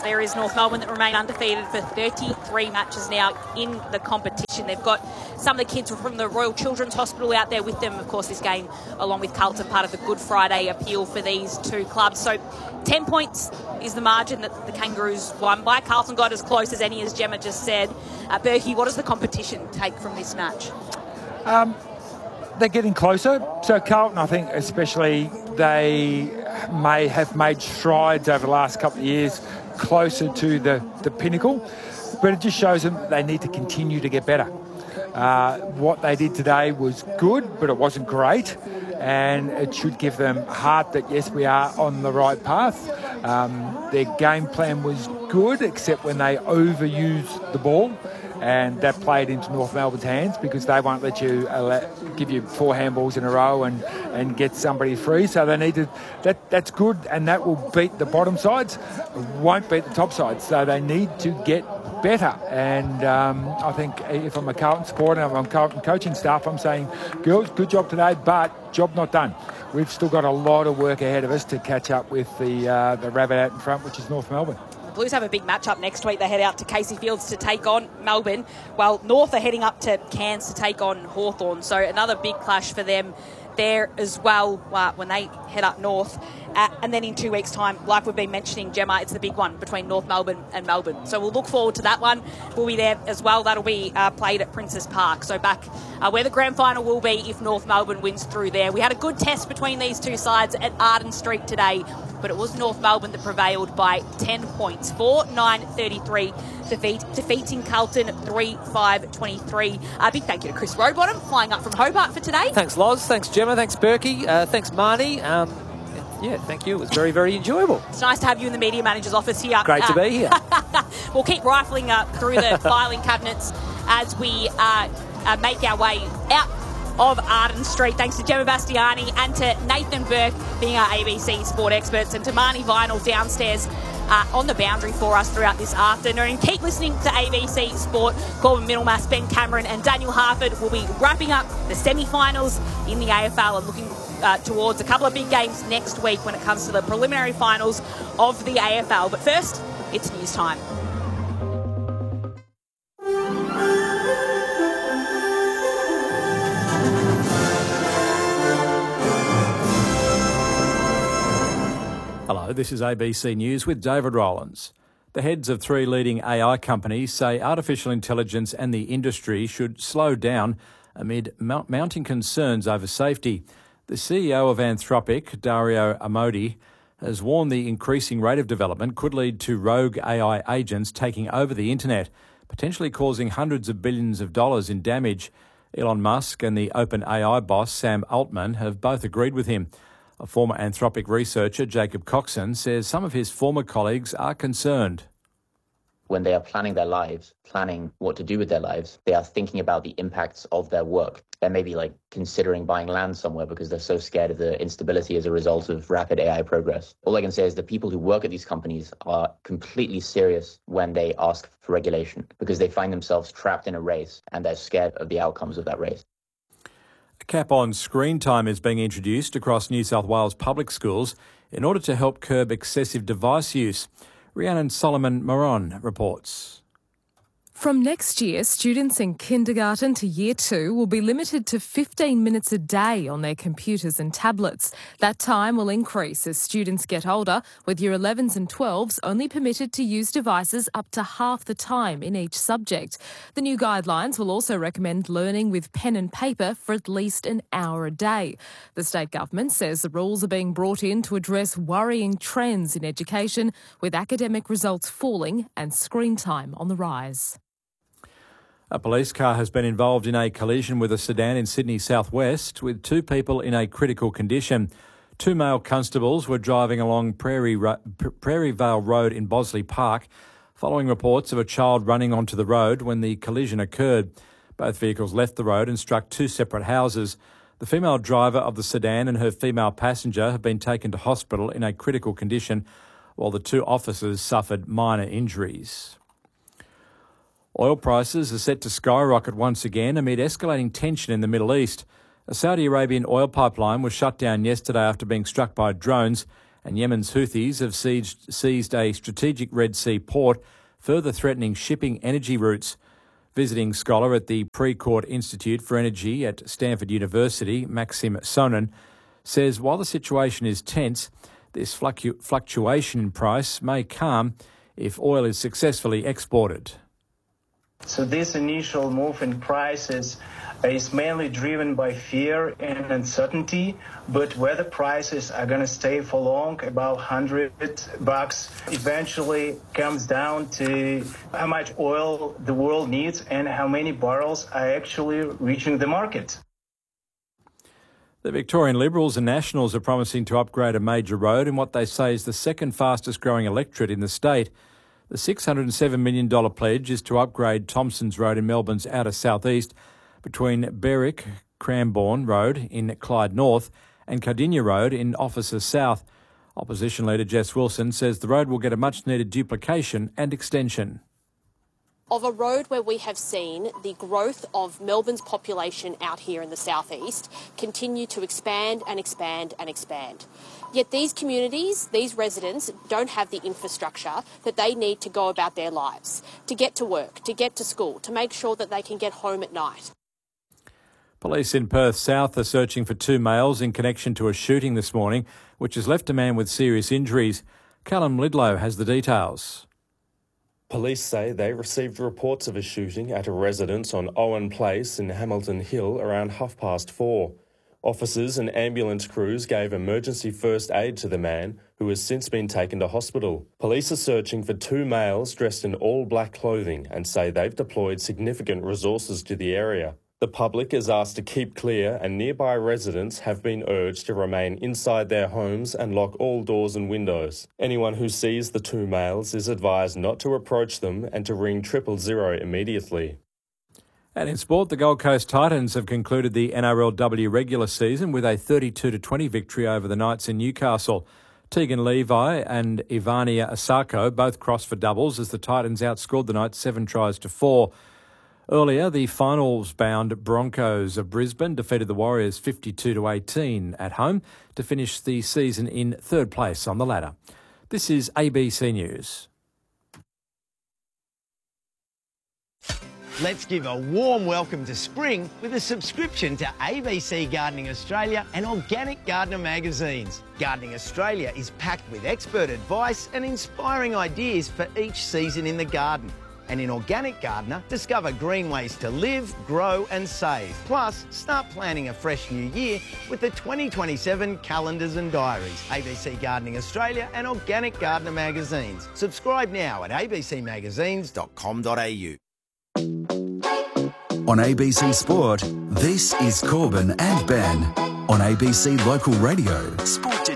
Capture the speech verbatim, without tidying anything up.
there is North Melbourne that remain undefeated for thirty-three matches now in the competition. They've got some of the kids from the Royal Children's Hospital out there with them. Of course, this game, along with Carlton, part of the Good Friday appeal for these two clubs. So ten points is the margin that the Kangaroos won by. Carlton got as close as any, as Gemma just said. Uh, Berkey, what does the competition take from this match? Um, they're getting closer. So Carlton, I think especially, they may have made strides over the last couple of years closer to the, the pinnacle. But it just shows them they need to continue to get better. Uh, what they did today was good, but it wasn't great. And it should give them heart that, yes, we are on the right path. Um, their game plan was good, except when they overused the ball. And that played into North Melbourne's hands because they won't let you uh, give you four handballs in a row and, and get somebody free. So they need to, that, that's good, and that will beat the bottom sides. It won't beat the top sides. So they need to get better. And um, I think if I'm a Carlton supporter and I'm Carlton coaching staff, I'm saying, girls, good job today, but job not done. We've still got a lot of work ahead of us to catch up with the uh, the rabbit out in front, which is North Melbourne. The Blues have a big match up next week. They head out to Casey Fields to take on Melbourne, while North are heading up to Cairns to take on Hawthorn. So another big clash for them there as well uh, when they head up north. Uh, and then in two weeks' time, like we've been mentioning, Gemma, it's the big one between North Melbourne and Melbourne. So we'll look forward to that one. We'll be there as well. That'll be uh, played at Princes Park. So back uh, where the grand final will be if North Melbourne wins through there. We had a good test between these two sides at Arden Street today, but it was North Melbourne that prevailed by ten points. four nine thirty-three, defeat, defeating Carlton three five twenty-three. A uh, big thank you to Chris Roadbottom, flying up from Hobart for today. Thanks, Loz. Thanks, Gemma. Thanks, Berkey. Uh, thanks, Marnie. Um, yeah, thank you. It was very, very enjoyable. It's nice to have you in the media manager's office here. Great to uh, be here. We'll keep rifling uh, through the filing cabinets as we uh, uh, make our way out of Arden Street. Thanks to Gemma Bastiani and to Nathan Burke being our A B C sport experts, and to Marnie Vinyl downstairs uh, on the boundary for us throughout this afternoon. And keep listening to A B C Sport. Corbin Middlemass, Ben Cameron and Daniel Harford will be wrapping up the semi-finals in the A F L and looking uh, towards a couple of big games next week when it comes to the preliminary finals of the A F L. But first, it's news time. Hello, this is A B C News with David Rowlands. The heads of three leading A I companies say artificial intelligence and the industry should slow down amid mount- mounting concerns over safety. The C E O of Anthropic, Dario Amodei, has warned the increasing rate of development could lead to rogue A I agents taking over the internet, potentially causing hundreds of billions of dollars in damage. Elon Musk and the OpenAI boss, Sam Altman, have both agreed with him. A former Anthropic researcher, Jacob Coxon, says some of his former colleagues are concerned. When they are planning their lives, planning what to do with their lives, they are thinking about the impacts of their work. They're maybe like considering buying land somewhere because they're so scared of the instability as a result of rapid A I progress. All I can say is the people who work at these companies are completely serious when they ask for regulation because they find themselves trapped in a race and they're scared of the outcomes of that race. A cap on screen time is being introduced across New South Wales public schools in order to help curb excessive device use. Rhiannon Solomon Moron reports. From next year, students in kindergarten to year two will be limited to fifteen minutes a day on their computers and tablets. That time will increase as students get older, with year elevens and twelves only permitted to use devices up to half the time in each subject. The new guidelines will also recommend learning with pen and paper for at least an hour a day. The state government says the rules are being brought in to address worrying trends in education, with academic results falling and screen time on the rise. A police car has been involved in a collision with a sedan in Sydney southwest, with two people in a critical condition. Two male constables were driving along Prairie Ro- Prairie Vale Road in Bosley Park, following reports of a child running onto the road when the collision occurred. Both vehicles left the road and struck two separate houses. The female driver of the sedan and her female passenger have been taken to hospital in a critical condition, while the two officers suffered minor injuries. Oil prices are set to skyrocket once again amid escalating tension in the Middle East. A Saudi Arabian oil pipeline was shut down yesterday after being struck by drones, And Yemen's Houthis have sieged, seized a strategic Red Sea port, further threatening shipping energy routes. Visiting scholar at the Precourt Institute for Energy at Stanford University, Maxim Sonin, says while the situation is tense, this fluctu- fluctuation in price may calm if oil is successfully exported. So this initial move in prices is mainly driven by fear and uncertainty, but whether prices are going to stay for long, about one hundred bucks, eventually comes down to how much oil the world needs and how many barrels are actually reaching the market. The Victorian Liberals and Nationals are promising to upgrade a major road in what they say is the second fastest growing electorate in the state. The six hundred seven million dollars pledge is to upgrade Thompsons Road in Melbourne's outer southeast between Berwick Cranbourne Road in Clyde North and Cardinia Road in Officer South. Opposition leader Jess Wilson says the road will get a much-needed duplication and extension. Of a road where we have seen the growth of Melbourne's population out here in the southeast continue to expand and expand and expand. Yet these communities, these residents, don't have the infrastructure that they need to go about their lives, to get to work, to get to school, to make sure that they can get home at night. Police in Perth South are searching for two males in connection to a shooting this morning, which has left a man with serious injuries. Callum Lidlow has the details. Police say they received reports of a shooting at a residence on Owen Place in Hamilton Hill around half past four. Officers and ambulance crews gave emergency first aid to the man, who has since been taken to hospital. Police are searching for two males dressed in all black clothing and say they've deployed significant resources to the area. The public is asked to keep clear and nearby residents have been urged to remain inside their homes and lock all doors and windows. Anyone who sees the two males is advised not to approach them and to ring triple zero immediately. And in sport, the Gold Coast Titans have concluded the N R L W regular season with a thirty-two to twenty victory over the Knights in Newcastle. Tegan Levi and Ivania Asako both crossed for doubles as the Titans outscored the Knights seven tries to four. Earlier, the finals-bound Broncos of Brisbane defeated the Warriors fifty-two to eighteen at home to finish the season in third place on the ladder. This is A B C News. Let's give a warm welcome to spring with a subscription to A B C Gardening Australia and Organic Gardener magazines. Gardening Australia is packed with expert advice and inspiring ideas for each season in the garden. And in Organic Gardener, discover green ways to live, grow and save. Plus, start planning a fresh new year with the twenty twenty-seven calendars and diaries. A B C Gardening Australia and Organic Gardener magazines. Subscribe now at a b c magazines dot com dot a u. On A B C Sport, this is Corbin and Ben on A B C Local Radio. Sport